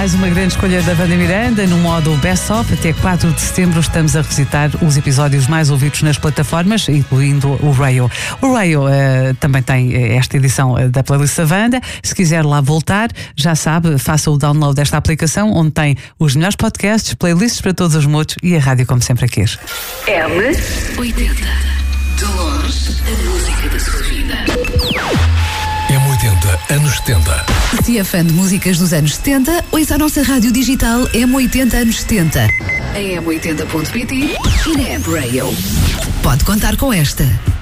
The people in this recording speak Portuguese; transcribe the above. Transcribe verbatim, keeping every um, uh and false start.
mais uma grande escolha da Wanda Miranda no modo Best Of. Até quatro de setembro estamos a revisitar os episódios mais ouvidos nas plataformas, incluindo o Rayo. O Rayo uh, também tem esta edição da playlist da Wanda. Se quiser lá voltar, já sabe, faça o download desta aplicação, onde tem os melhores podcasts, playlists para todos os modos e a rádio como sempre a quer. M oitenta. De longe, a música da sua vida. M oitenta, anos setenta. Se é fã de músicas dos anos setenta, ouça a nossa rádio digital M oitenta anos setenta. Em M oitenta ponto pt e na app Rayo. Pode contar com esta.